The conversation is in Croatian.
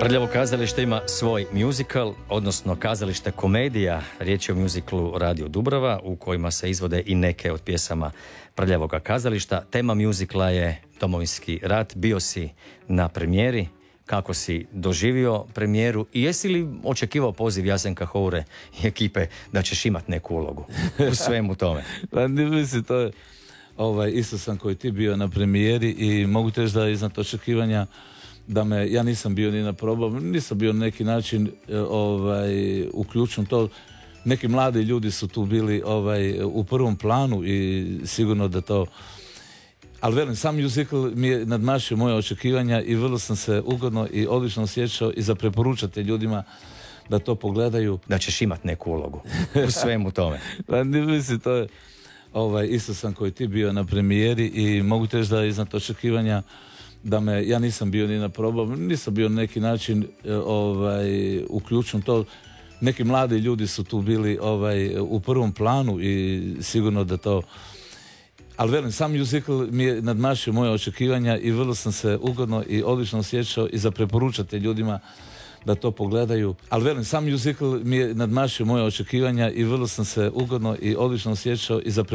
Prljavo kazalište ima svoj musical, odnosno kazalište komedija. Riječ je o musiclu Radio Dubrava, u kojima se izvode i neke od pjesama Prljavoga kazališta. Tema musicla je Domovinski rat. Bio si na premijeri. Kako si doživio premijeru i jesi li očekivao poziv Jasenka Houre i ekipe da ćeš imati neku ulogu u svemu tome? Pa mislim, to je isto sam koji ti bio na premijeri i mogu te reći da iznad očekivanja ja nisam bio ni na probama, nisam bio na neki način uključen to. Neki mladi ljudi su tu bili u prvom planu i sigurno da to. Ali velim, sam musical mi je nadmašio moje očekivanja i vrlo sam se ugodno i odlično osjećao i za preporučati ljudima da to pogledaju. Da ćeš imati neku ulogu u svemu tome. Pa mislim, to je isto sam koji ti bio na premijeri i mogu te reći da iznad očekivanja ja nisam bio ni na probama, nisam bio na neki način uključen to. Neki mladi ljudi su tu bili u prvom planu i sigurno da to. Ali velim, sam musical mi je nadmašio moje očekivanja i vrlo sam se ugodno i odlično osjećao i za preporučati ljudima da to pogledaju. Ali velim, sam musical mi je nadmašio moje očekivanja i vrlo sam se ugodno i odlično osjećao i za